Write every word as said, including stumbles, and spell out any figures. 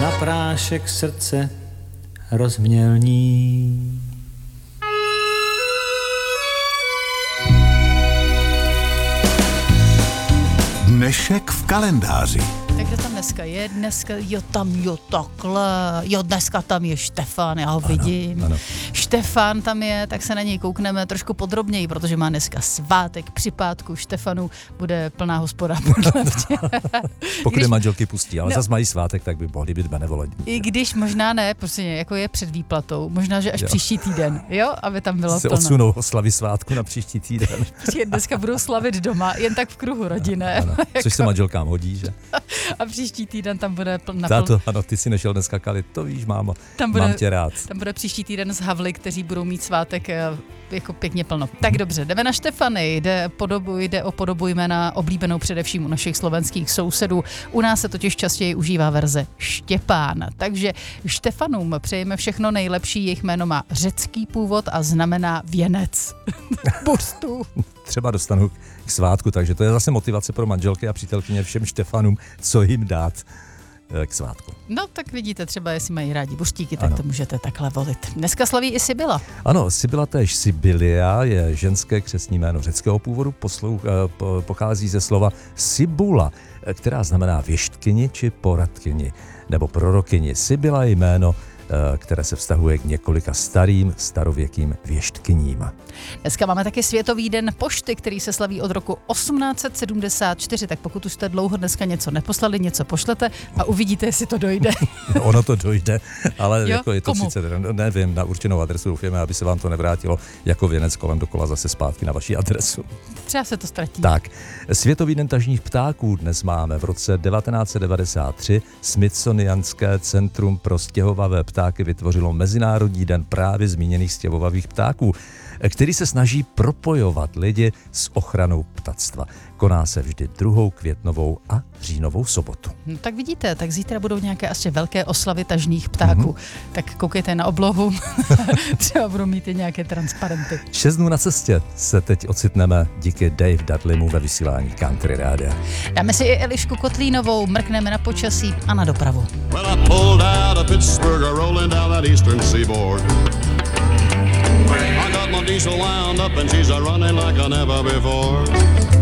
na prášek srdce rozmělní. Dnešek v kalendáři. Tak kdo tam dneska je? Dneska, jo tam, jo takhle, jo dneska tam je Štefan, já ho ano, vidím. Ano. Štefan tam je, tak se na něj koukneme trošku podrobněji, protože má dneska svátek při pátku Štefanu, bude plná hospoda. Pokud je manželky pustí, ale no, zase mají svátek, tak by mohli být benevolentní. I když možná ne, prostě jako je před výplatou, možná, že až jo. příští týden, jo, aby tam bylo se plno. Se odsunou oslavy svátku na příští týden. Dneska budou slavit doma, jen tak v kruhu rodinné. Ano, což jako... se manželkám hodí, že? A příští týden tam bude plná. Táto, ano, ty si nešel dneska kalit, to víš, mámo, tam bude, mám tě rád. Tam bude příští týden z Havly, kteří budou mít svátek jako pěkně plno. Tak dobře, jdeme na Štefany, jde, podobu, jde o podobu jména oblíbenou především u našich slovenských sousedů. U nás se totiž častěji užívá verze Štěpán. Takže Štefanům přejeme všechno nejlepší, jejich jméno má řecký původ a znamená věnec. Burstů. Třeba dostanu k svátku, takže to je zase motivace pro manželky a přítelkyně všem Štefanům, co jim dát k svátku. No tak vidíte, třeba jestli mají rádi buřtíky, tak ano. To můžete takhle volit. Dneska slaví i Sibyla. Ano, Sibyla též Sibylia je ženské křestní jméno řeckého původu, poslouch, po, pochází ze slova Sibula, která znamená věštkyni či poradkyni nebo prorokyni. Sibyla je jméno, které se vztahuje k několika starým, starověkým věštkyním. Dneska máme taky Světový den pošty, který se slaví od roku osmnáct set sedmdesát čtyři, tak pokud už jste dlouho dneska něco neposlali, něco pošlete a uvidíte, jestli to dojde. No, ono to dojde, ale jo? jako je to Komu? sice, nevím, na určenou adresu, doufujeme, aby se vám to nevrátilo jako věnec kolem dokola zase zpátky na vaši adresu. Třeba se to ztratí. Tak, Světový den tažních ptáků dnes máme. V roce devatenáct set devadesát tři Smithsonianské centrum pro stěhovavé ptáky vytvořilo Mezinárodní den právě zmíněných stěhovavých ptáků, který se snaží propojovat lidi s ochranou ptactva. Koná se vždy druhou květnovou a říjnovou sobotu. No, tak vidíte, tak zítra budou nějaké asi velké oslavy tažných ptáků. Mm-hmm. Tak koukejte na oblohu, třeba budou mít i nějaké transparenty. Šest dnů na cestě se teď ocitneme díky Dave Dudleymu ve vysílání Country Rádia. Dáme si i Elišku Kotlínovou, mrkneme na počasí a na dopravu. Well, I pulled out of Pittsburgh, rolling down that eastern seaboard. I got my diesel wound up and she's a running like I never before.